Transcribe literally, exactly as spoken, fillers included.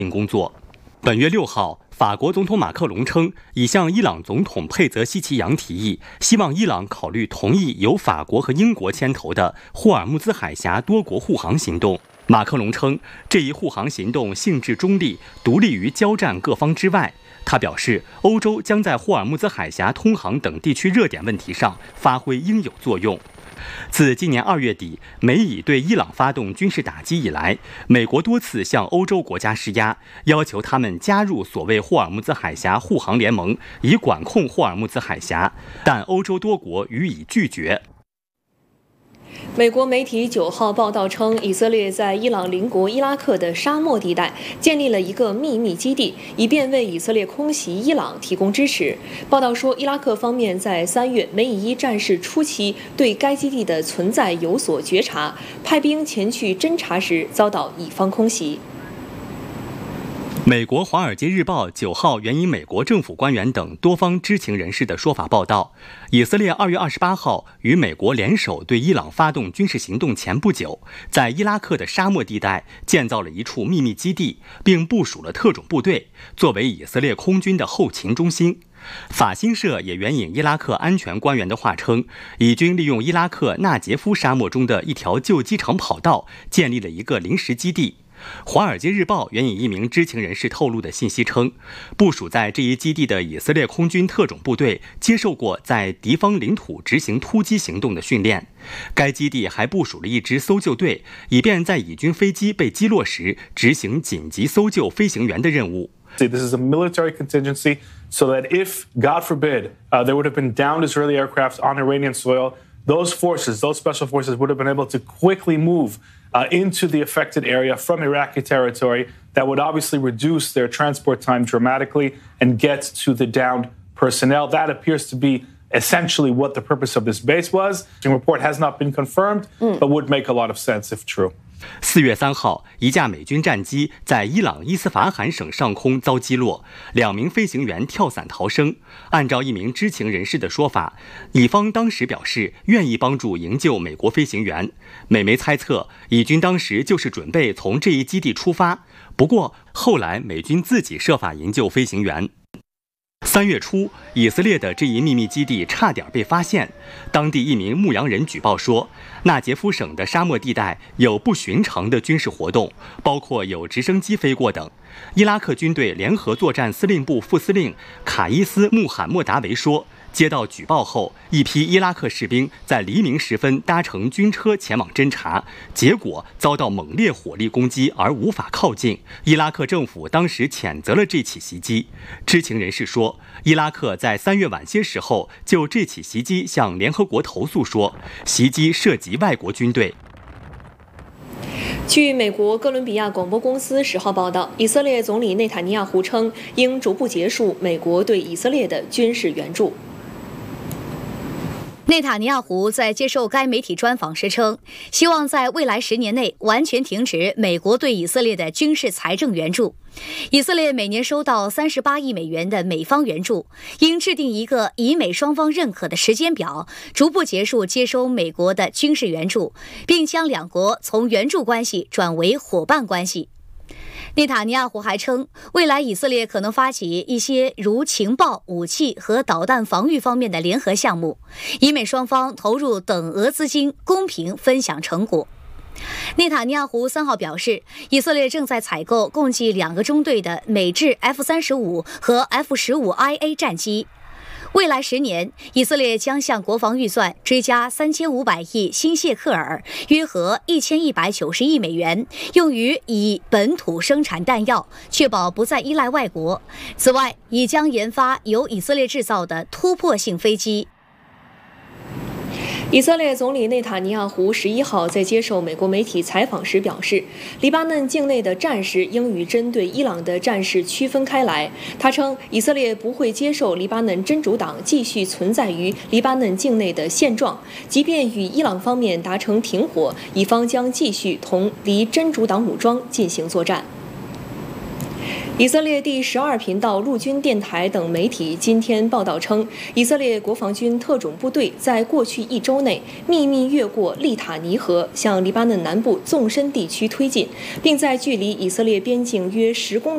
工作。本月六号，法国总统马克龙称，已向伊朗总统佩泽希奇扬提议，希望伊朗考虑同意由法国和英国牵头的霍尔木兹海峡多国护航行动。马克龙称，这一护航行动性质中立，独立于交战各方之外。他表示，欧洲将在霍尔木兹海峡通航等地区热点问题上发挥应有作用。自今年二月底美以对伊朗发动军事打击以来，美国多次向欧洲国家施压，要求他们加入所谓霍尔木兹海峡护航联盟，以管控霍尔木兹海峡，但欧洲多国予以拒绝。 美国媒体九号报道称，以色列在伊朗邻国伊拉克的沙漠地带建立了一个秘密基地，以便为以色列空袭伊朗提供支持。报道说，伊拉克方面在三月美以伊战事初期对该基地的存在有所觉察，派兵前去侦察时遭到以方空袭。 美国《华尔街日报》九号援引美国政府官员等多方知情人士的说法报道，以色列二月二十八号与美国联手对伊朗发动军事行动前不久，在伊拉克的沙漠地带建造了一处秘密基地，并部署了特种部队，作为以色列空军的后勤中心。法新社也援引伊拉克安全官员的话称，以军利用伊拉克纳杰夫沙漠中的一条旧机场跑道，建立了一个临时基地。《华尔街日报》援引一名知情人士透露的信息称，部署在这一基地的以色列空军特种部队接受过在敌方领土执行突击行动的训练。该基地还部署了一支搜救队，以便在以军飞机被击落时执行紧急搜救飞行员的任务。 This is a military contingency so that if, God forbid, uh, there would have been downed Israeli aircraft on Iranian soil, those forces, those special forces would have been able to quickly move uh, into the affected area from Iraqi territory. That would obviously reduce their transport time dramatically and get to the downed personnel. That appears to be essentially what the purpose of this base was. The report has not been confirmed, but would make a lot of sense if true. 四月三号，一架美军战机在伊朗伊斯法罕省上空遭击落，两名飞行员跳伞逃生。按照一名知情人士的说法，以方当时表示愿意帮助营救美国飞行员。美媒猜测，以军当时就是准备从这一基地出发，不过后来美军自己设法营救飞行员。三月初，以色列的这一秘密基地差点被发现。当地一名牧羊人举报说，纳杰夫省的沙漠地带有不寻常的军事活动，包括有直升机飞过等。伊拉克军队联合作战司令部副司令卡伊斯·穆罕默达维说，接到举报后，一批伊拉克士兵在黎明时分搭乘军车前往侦察，结果遭到猛烈火力攻击而无法靠近。伊拉克政府当时谴责了这起袭击。知情人士说，伊拉克在三月晚些时候就这起袭击向联合国投诉说，袭击涉及外国军队。 据美国哥伦比亚广播公司十号报道，以色列总理内塔尼亚胡称，应逐步结束美国对以色列的军事援助。 内塔尼亚胡在接受该媒体专访时称，希望在未来十年内完全停止美国对以色列的军事财政援助。以色列每年收到三十八亿美元的美方援助，应制定一个以美双方认可的时间表，逐步结束接收美国的军事援助，并将两国从援助关系转为伙伴关系。内塔尼亚胡还称，未来以色列可能发起一些如情报、武器和导弹防御方面的联合项目，以美双方投入等额资金，公平分享成果。内塔尼亚胡三号表示，以色列正在采购共计两个中队的美制 F 三十五 和 F 十五 I A 战机。未来十年，以色列将向国防预算追加三千五百亿新谢克尔，约合一千一百九十亿美元，用于以本土生产弹药，确保不再依赖外国。此外，已将研发由以色列制造的突破性飞机。 以色列总理内塔尼亚胡十一号在接受美国媒体采访时表示，黎巴嫩境内的战事应与针对伊朗的战事区分开来。他称，以色列不会接受黎巴嫩真主党继续存在于黎巴嫩境内的现状，即便与伊朗方面达成停火，以方将继续同黎真主党武装进行作战。以色列第十二频道、陆军电台等媒体今天报道称，以色列国防军特种部队在过去一周内秘密越过利塔尼河，向黎巴嫩南部纵深地区推进，并在距离以色列边境约十公里